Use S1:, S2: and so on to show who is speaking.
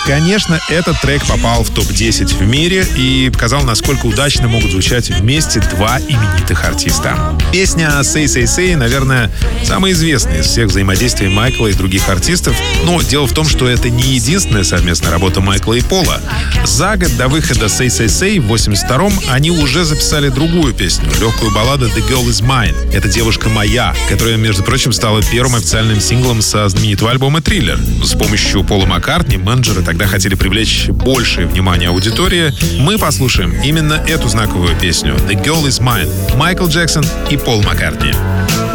S1: Конечно, этот трек попал в топ-10 в мире и показал, насколько удачно могут звучать вместе два именитых артиста. Песня «Say, Say, Say», наверное, самая известная из всех взаимодействий Майкла и других артистов, но дело в том, что это не единственная совместная работа Майкла и Пола. За год до выхода «Say, Say, Say» в 82-м они уже записали другую песню, легкую балладу «The Girl Is Mine». Это «Девушка моя», которая, между прочим, стала первым официальным синглом со знаменитого альбома «Триллер». С помощью Пола Маккартни менеджеры тогда хотели привлечь большее внимание аудитории. Мы послушаем именно эту знаковую песню «The Girl Is Mine», Майкл Джексон и Пол Маккартни.